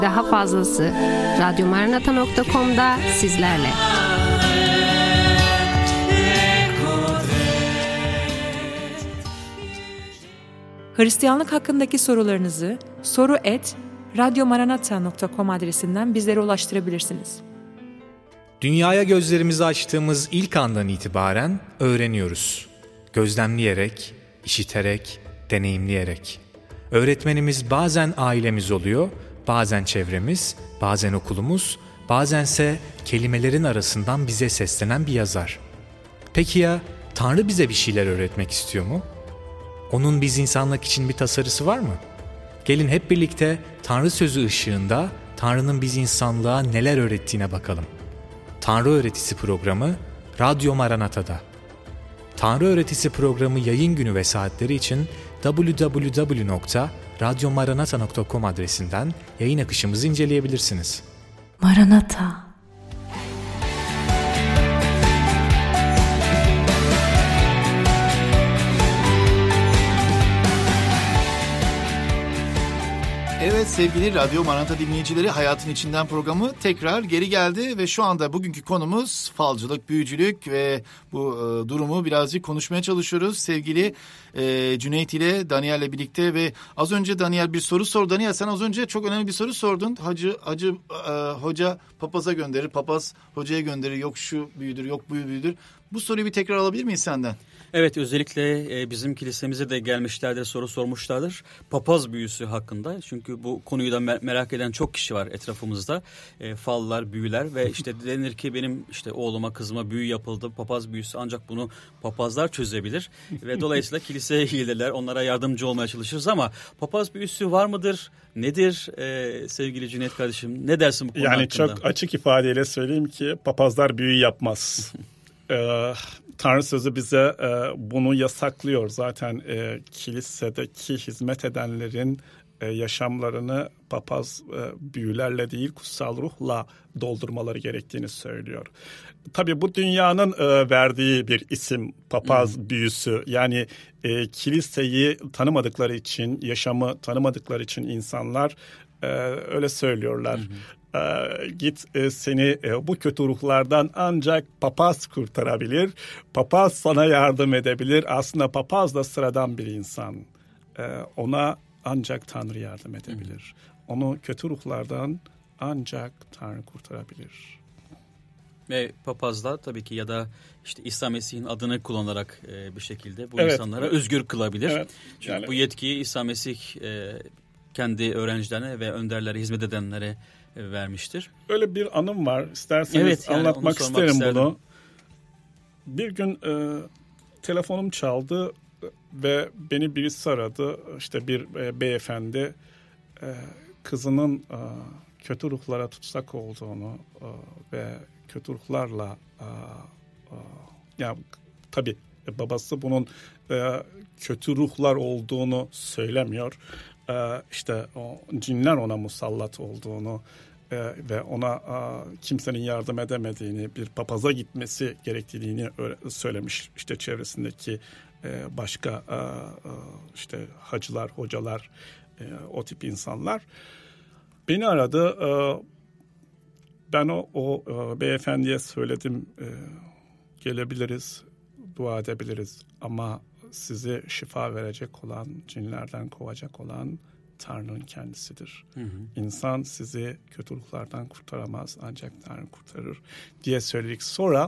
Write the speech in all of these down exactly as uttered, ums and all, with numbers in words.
Daha fazlası radyo maranata nokta com'da sizlerle. Hristiyanlık hakkındaki sorularınızı soru et radyo maranata nokta com adresinden bizlere ulaştırabilirsiniz. Dünyaya gözlerimizi açtığımız ilk andan itibaren öğreniyoruz. Gözlemleyerek, işiterek, deneyimleyerek. Öğretmenimiz bazen ailemiz oluyor, bazen çevremiz, bazen okulumuz, bazense kelimelerin arasından bize seslenen bir yazar. Peki ya Tanrı bize bir şeyler öğretmek istiyor mu? Onun biz insanlık için bir tasarısı var mı? Gelin hep birlikte Tanrı sözü ışığında Tanrı'nın biz insanlığa neler öğrettiğine bakalım. Tanrı Öğretisi programı Radyo Maranata'da. Tanrı Öğretisi programı yayın günü ve saatleri için double-u double-u double-u nokta radyo maranata nokta com adresinden yayın akışımızı inceleyebilirsiniz. Maranata. Evet sevgili Radyo Maranata dinleyicileri, Hayatın İçinden programı tekrar geri geldi ve şu anda bugünkü konumuz falcılık, büyücülük ve bu e, durumu birazcık konuşmaya çalışıyoruz. Sevgili e, Cüneyt ile Daniel ile birlikte ve az önce Daniel bir soru sordu. Daniel sen az önce çok önemli bir soru sordun. Hacı, hacı e, hoca papaza gönderir, papaz hocaya gönderir, yok şu büyüdür, yok bu büyüdür. Bu soruyu bir tekrar alabilir miyiz senden? Evet, özellikle bizim kilisemize de gelmişlerdir, soru sormuşlardır. Papaz büyüsü hakkında. Çünkü bu konuyu da merak eden çok kişi var etrafımızda. E, fallar, büyüler ve işte denir ki benim işte oğluma, kızıma büyü yapıldı. Papaz büyüsü, ancak bunu papazlar çözebilir. Ve dolayısıyla kiliseye gelirler, onlara yardımcı olmaya çalışırız ama papaz büyüsü var mıdır? Nedir e, sevgili Cüneyt kardeşim? Ne dersin bu konu yani hakkında? Yani çok açık ifadeyle söyleyeyim ki papazlar büyü yapmaz. Ee, Tanrı sözü bize e, bunu yasaklıyor. Zaten e, kilisedeki hizmet edenlerin e, yaşamlarını papaz e, büyülerle değil kutsal ruhla doldurmaları gerektiğini söylüyor. Tabii bu dünyanın e, verdiği bir isim papaz hmm. büyüsü. Yani e, kiliseyi tanımadıkları için, yaşamı tanımadıkları için insanlar e, öyle söylüyorlar. Hmm. Ee, git e, seni e, bu kötü ruhlardan ancak papaz kurtarabilir. Papaz sana yardım edebilir. Aslında papaz da sıradan bir insan. Ee, ona ancak Tanrı yardım edebilir. Hı. Onu kötü ruhlardan ancak Tanrı kurtarabilir. Ve papazlar tabii ki ya da işte İsa Mesih'in adını kullanarak e, bir şekilde bu evet, insanlara evet. özgür kılabilir. Evet, çünkü yani... bu yetkiyi İsa Mesih e, kendi öğrencilerine ve önderlere, hizmet edenlere vermiştir. Öyle bir anım var. İsterseniz evet, yani anlatmak isterim isterdim. bunu. Bir gün e, telefonum çaldı ve beni birisi aradı. İşte bir e, beyefendi e, kızının e, kötü ruhlara tutsak olduğunu e, ve kötü ruhlarla e, e, yani tabii babası bunun e, kötü ruhlar olduğunu söylemiyor. E, işte o cinler ona musallat olduğunu e, ve ona e, kimsenin yardım edemediğini, bir papaza gitmesi gerektiğini söylemiş. İşte çevresindeki e, başka e, e, işte hacılar, hocalar, e, o tip insanlar beni aradı. E, ben o, o e, beyefendiye söyledim, e, gelebiliriz, dua edebiliriz ama size şifa verecek olan, cinlerden kovacak olan Tanrı'nın kendisidir. Hı hı. İnsan sizi kötü ruhlardan kurtaramaz, ancak Tanrı kurtarır diye söyledik. Sonra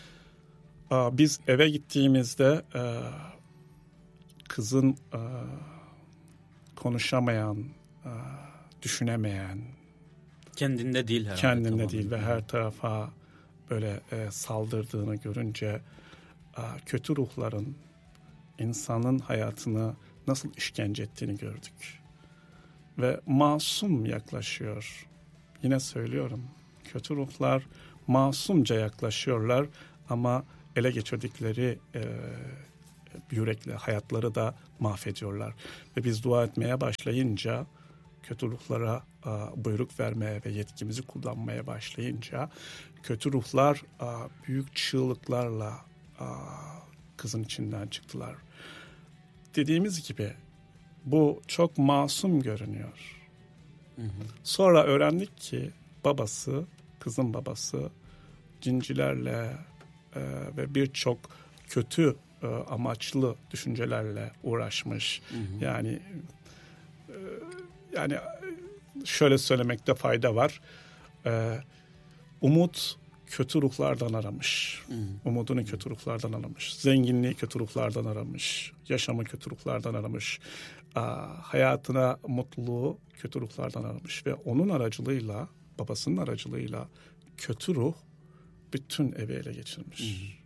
biz eve gittiğimizde kızın konuşamayan, düşünemeyen, kendinde değil herhalde. Kendinde tamam. değil ve her tarafa böyle saldırdığını görünce kötü ruhların insanın hayatını nasıl işkence ettiğini gördük. Ve masum yaklaşıyor. Yine söylüyorum, kötü ruhlar masumca yaklaşıyorlar ama ele geçirdikleri e, yürekle hayatları da mahvediyorlar. Ve biz dua etmeye başlayınca, kötü ruhlara a, buyruk vermeye ve yetkimizi kullanmaya başlayınca, kötü ruhlar a, büyük çığlıklarla a, kızın içinden çıktılar. Dediğimiz gibi bu çok masum görünüyor. Hı hı. Sonra öğrendik ki babası, kızın babası cincilerle e, ve birçok kötü e, amaçlı düşüncelerle uğraşmış. Hı hı. Yani e, yani şöyle söylemekte fayda var. E, Umut kötü ruhlardan aramış. Hmm. Umudunu kötü ruhlardan aramış. Zenginliği kötü ruhlardan aramış. Yaşamı kötü ruhlardan aramış. Aa, hayatına mutluluğu kötü ruhlardan aramış. Ve onun aracılığıyla, babasının aracılığıyla kötü ruh bütün evi ele geçirmiş. Hmm.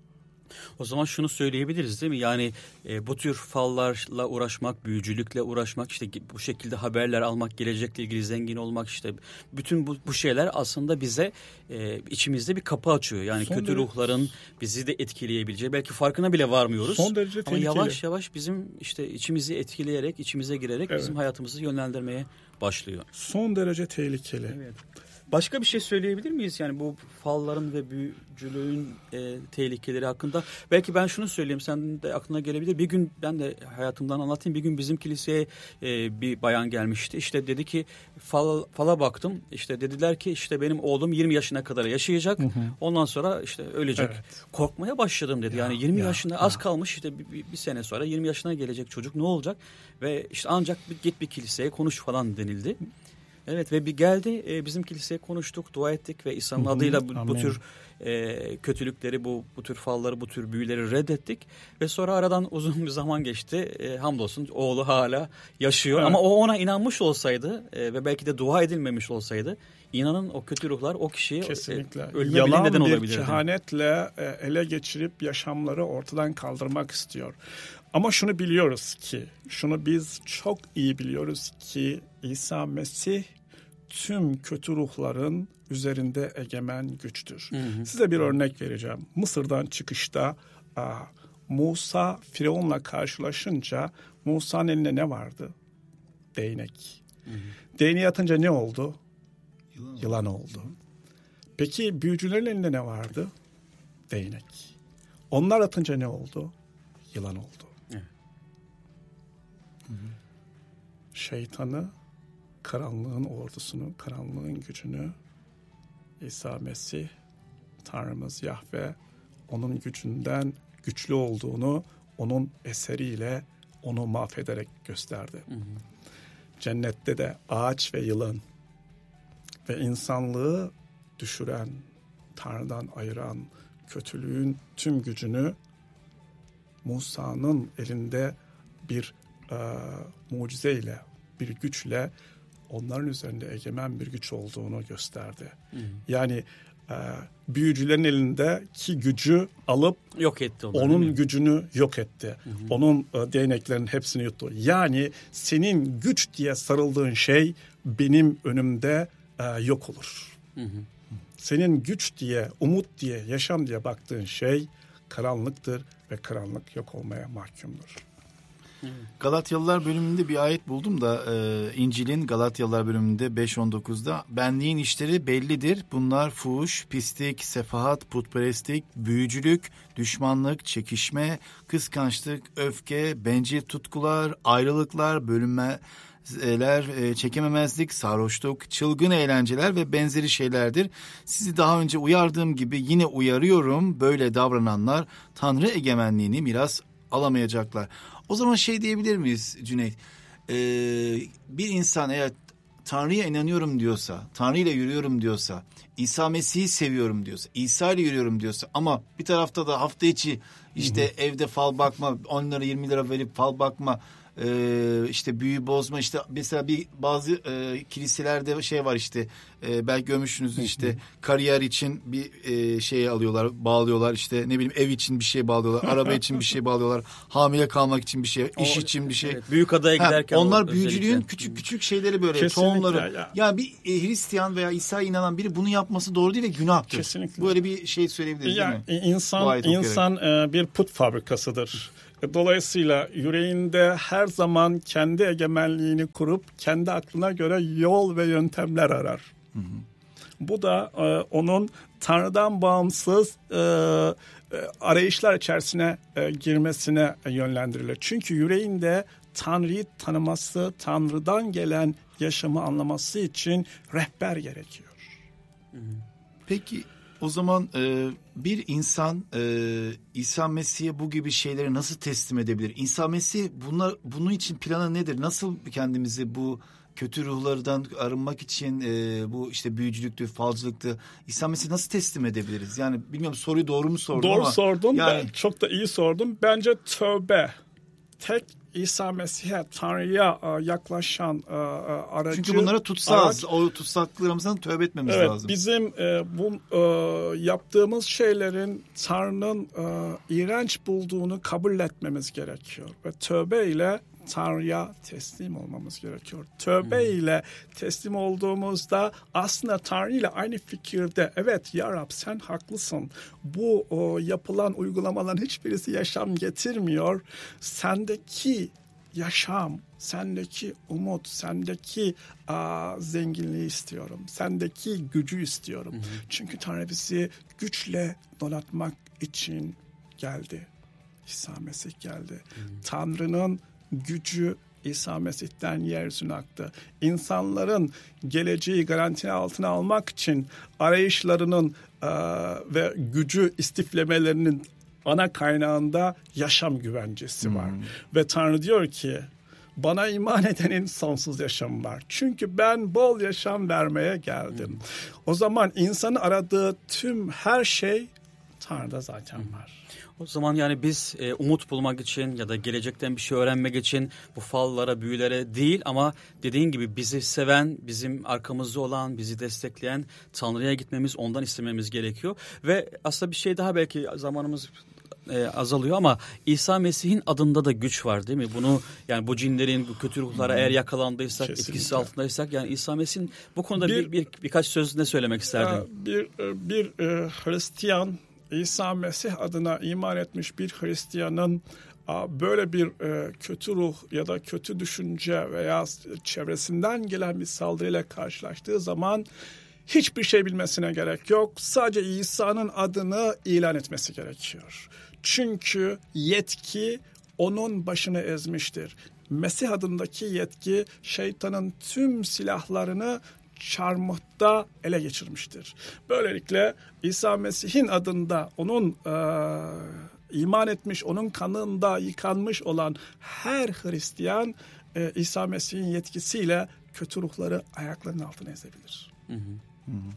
O zaman şunu söyleyebiliriz değil mi? Yani e, bu tür fallarla uğraşmak, büyücülükle uğraşmak, işte bu şekilde haberler almak, gelecekle ilgili zengin olmak, işte bütün bu, bu şeyler aslında bize e, içimizde bir kapı açıyor. Yani son kötü derece, ruhların bizi de etkileyebileceği, belki farkına bile varmıyoruz. Son derece Ama tehlikeli. yavaş yavaş bizim işte içimizi etkileyerek, içimize girerek evet. bizim hayatımızı yönlendirmeye başlıyor. Son derece tehlikeli. Evet. Başka bir şey söyleyebilir miyiz? Yani bu falların ve büyücülüğün e, tehlikeleri hakkında. Belki ben şunu söyleyeyim, sen de aklına gelebilir. Bir gün ben de hayatımdan anlatayım. Bir gün bizim kiliseye e, bir bayan gelmişti. İşte dedi ki fal, fala baktım. İşte dediler ki işte benim oğlum yirmi yaşına kadar yaşayacak. Hı hı. Ondan sonra işte ölecek. Evet. Korkmaya başladım dedi. Ya, yani yirmi ya, yaşında ya. Az kalmış, işte bir, bir, bir sene sonra yirmi yaşına gelecek çocuk, ne olacak? Ve işte ancak bir, git bir kiliseye konuş falan denildi. Evet, ve bir geldi e, bizim kiliseye konuştuk, dua ettik ve İsa'nın adıyla bu, bu tür e, kötülükleri, bu bu tür falları, bu tür büyüleri reddettik. Ve sonra aradan uzun bir zaman geçti. E, hamdolsun oğlu hala yaşıyor. Evet. Ama o ona inanmış olsaydı e, ve belki de dua edilmemiş olsaydı, inanın o kötü ruhlar o kişiyi kesinlikle e, ölüme bile neden olabilirdi. Yalan bir kehanetle e, ele geçirip yaşamları ortadan kaldırmak istiyor. Ama şunu biliyoruz ki, şunu biz çok iyi biliyoruz ki İsa Mesih tüm kötü ruhların üzerinde egemen güçtür. Hı hı. Size bir örnek vereceğim. Mısır'dan çıkışta a, Musa Firavun'la karşılaşınca Musa'nın elinde ne vardı? Değnek. Hı hı. Değneği atınca ne oldu? Yılan, Yılan oldu. Peki büyücülerin elinde ne vardı? Değnek. Onlar atınca ne oldu? Yılan oldu. Hı hı. Şeytanı, karanlığın ordusunu, karanlığın gücünü İsa Mesih, Tanrımız Yahve, onun gücünden güçlü olduğunu onun eseriyle onu mahvederek gösterdi. Hı hı. Cennette de ağaç ve yılan ve insanlığı düşüren, Tanrı'dan ayıran kötülüğün tüm gücünü Musa'nın elinde bir e, mucizeyle, bir güçle onların üzerinde egemen bir güç olduğunu gösterdi. Hı hı. Yani e, büyücülerin elindeki gücü alıp yok etti onları, onun gücünü yok etti. Hı hı. Onun e, değneklerinin hepsini yuttu. Yani senin güç diye sarıldığın şey benim önümde e, yok olur. Hı hı. Senin güç diye, umut diye, yaşam diye baktığın şey karanlıktır ve karanlık yok olmaya mahkumdur. Galatyalılar bölümünde bir ayet buldum da e, İncil'in Galatyalılar bölümünde beş on dokuzda benliğin işleri bellidir. Bunlar fuhuş, pislik, sefahat, putperestlik, büyücülük, düşmanlık, çekişme, kıskançlık, öfke, bencil tutkular, ayrılıklar, bölünmeler, çekememezlik, sarhoşluk, çılgın eğlenceler ve benzeri şeylerdir. Sizi daha önce uyardığım gibi yine uyarıyorum. Böyle davrananlar Tanrı egemenliğini miras alamayacaklar. O zaman şey diyebilir miyiz Cüneyt? Ee, bir insan eğer Tanrı'ya inanıyorum diyorsa, Tanrı ile yürüyorum diyorsa, İsa Mesih'i seviyorum diyorsa, İsa ile yürüyorum diyorsa ama bir tarafta da hafta içi işte hı hı. evde fal bakma, on lira yirmi lira verip fal bakma, e, işte büyü bozma, işte mesela bir bazı e, kiliselerde şey var işte e, belki görmüşsünüz işte kariyer için bir e, şey alıyorlar, bağlıyorlar, işte ne bileyim ev için bir şey bağlıyorlar, araba için bir şey bağlıyorlar, hamile kalmak için bir şey, iş o, için bir şey. Evet, büyük adaya giderken. Ha, onlar büyücülüğün küçük küçük şeyleri böyle kesinlikle tohumları. Ya. Yani bir e, Hristiyan veya İsa'ya inanan biri bunu yapması doğru değil ve günahtır. Kesinlikle. Böyle bir şey söyleyebiliriz ya, değil mi? İnsan, insan e, bir put fabrikasıdır. Dolayısıyla yüreğinde her zaman kendi egemenliğini kurup kendi aklına göre yol ve yöntemler arar. Hı hı. Bu da e, onun Tanrı'dan bağımsız e, e, arayışlar içerisine e, girmesine yönlendirilir. Çünkü yüreğinde Tanrı'yı tanıması, Tanrı'dan gelen yaşamı anlaması için rehber gerekiyor. Peki o zaman e, bir insan e, İsa Mesih'e bu gibi şeyleri nasıl teslim edebilir? İsa Mesih bunlar, bunun için planı nedir? Nasıl kendimizi bu kötü ruhlardan arınmak için e, bu işte büyücülüktü, falcılıktı, İsa Mesih nasıl teslim edebiliriz? Yani bilmiyorum, soruyu doğru mu sordum doğru ama. Doğru sordun. Yani... Ben çok da iyi sordum. Bence tövbe. Tek İsa Mesih'e, Tanrı'ya yaklaşan aracı. Çünkü bunlara tutsağız. Araç, o tutsaklarımızdan tövbe etmemiz evet, lazım. Bizim e, bu e, yaptığımız şeylerin Tanrı'nın e, iğrenç bulduğunu kabul etmemiz gerekiyor. Ve tövbe ile Tanrı'ya teslim olmamız gerekiyor. Tövbe hmm. ile teslim olduğumuzda aslında Tanrı ile aynı fikirde, evet ya Rab sen haklısın. Bu o, yapılan uygulamaların hiçbirisi yaşam getirmiyor. Sendeki yaşam, sendeki umut, sendeki a, zenginliği istiyorum. Sendeki gücü istiyorum. Hmm. Çünkü Tanrı bizi güçle donatmak için geldi. İsa Mesih geldi. Hmm. Tanrı'nın gücü İsa Mesih'ten yeryüzüne aktı. İnsanların geleceği garanti altına almak için arayışlarının e, ve gücü istiflemelerinin ana kaynağında yaşam güvencesi hmm. var. Ve Tanrı diyor ki bana iman edenin sonsuz yaşamı var. Çünkü ben bol yaşam vermeye geldim. Hmm. O zaman insanın aradığı tüm her şey Tanrı'da zaten hmm. var. O zaman yani biz e, umut bulmak için ya da gelecekten bir şey öğrenmek için bu fallara, büyülere değil ama dediğin gibi bizi seven, bizim arkamızda olan, bizi destekleyen Tanrı'ya gitmemiz, ondan istememiz gerekiyor. Ve aslında bir şey daha, belki zamanımız e, azalıyor ama İsa Mesih'in adında da güç var değil mi? Bunu yani bu cinlerin, bu kötü ruhlara hmm. eğer yakalandıysak, kesinlikle etkisi altındaysak yani İsa Mesih'in bu konuda bir, bir, bir birkaç söz ne söylemek isterdin? Bir, bir, bir e, Hristiyan, İsa Mesih adına iman etmiş bir Hristiyanın böyle bir kötü ruh ya da kötü düşünce veya çevresinden gelen bir saldırıyla karşılaştığı zaman hiçbir şey bilmesine gerek yok. Sadece İsa'nın adını ilan etmesi gerekiyor. Çünkü yetki onun başını ezmiştir. Mesih adındaki yetki şeytanın tüm silahlarını çarmıhta ele geçirmiştir. Böylelikle İsa Mesih'in adında onun e, iman etmiş, onun kanında yıkanmış olan her Hristiyan e, İsa Mesih'in yetkisiyle kötü ruhları ayaklarının altına ezebilir. Hı hı. Hı hı.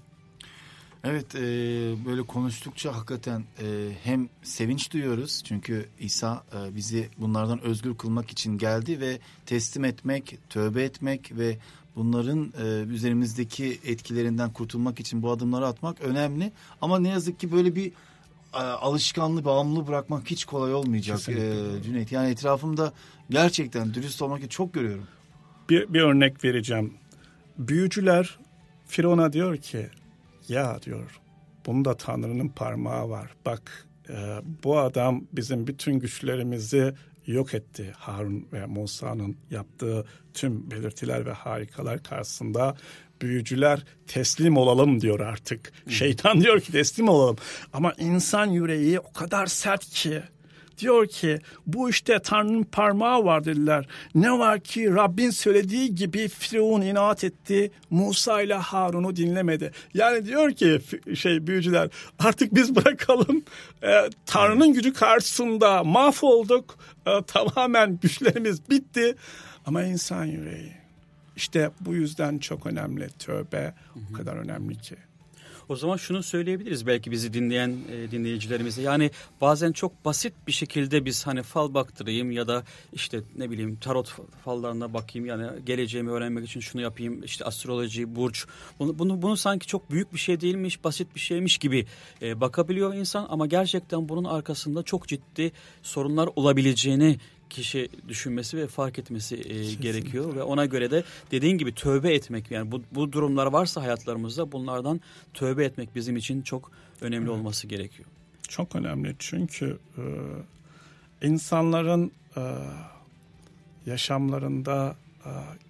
Evet, e, böyle konuştukça hakikaten e, hem sevinç duyuyoruz çünkü İsa e, bizi bunlardan özgür kılmak için geldi ve teslim etmek, tövbe etmek ve bunların e, üzerimizdeki etkilerinden kurtulmak için bu adımları atmak önemli. Ama ne yazık ki böyle bir e, alışkanlığı, bağımlılığı bırakmak hiç kolay olmayacak e, Cüneyt. Yani etrafımda gerçekten dürüst olmak için çok görüyorum. Bir, bir örnek vereceğim. Büyücüler Firavun'a diyor ki, ya diyor, bunda Tanrı'nın parmağı var. Bak e, bu adam bizim bütün güçlerimizi yok etti. Harun ve Musa'nın yaptığı tüm belirtiler ve harikalar karşısında büyücüler teslim olalım diyor artık. Hmm. Şeytan diyor ki teslim olalım. Ama insan yüreği o kadar sert ki diyor ki bu işte Tanrı'nın parmağı var dediler. Ne var ki Rabbin söylediği gibi Firavun inat etti. Musa ile Harun'u dinlemedi. Yani diyor ki şey büyücüler artık biz bırakalım. Ee, Tanrı'nın gücü karşısında mahvolduk. Ee, tamamen güçlerimiz bitti. Ama insan yüreği. İşte bu yüzden çok önemli. Tövbe o kadar önemli ki. O zaman şunu söyleyebiliriz belki bizi dinleyen e, dinleyicilerimize. Yani bazen çok basit bir şekilde biz hani fal baktırayım ya da işte ne bileyim tarot fallarına bakayım. Yani geleceğimi öğrenmek için şunu yapayım. İşte astroloji, burç. Bunu, bunu, bunu sanki çok büyük bir şey değilmiş, basit bir şeymiş gibi e, bakabiliyor insan. Ama gerçekten bunun arkasında çok ciddi sorunlar olabileceğini kişi düşünmesi ve fark etmesi e, gerekiyor ve ona göre de dediğin gibi tövbe etmek, yani bu, bu durumlar varsa hayatlarımızda bunlardan tövbe etmek bizim için çok önemli evet. olması gerekiyor. Çok önemli çünkü e, insanların e, yaşamlarında e,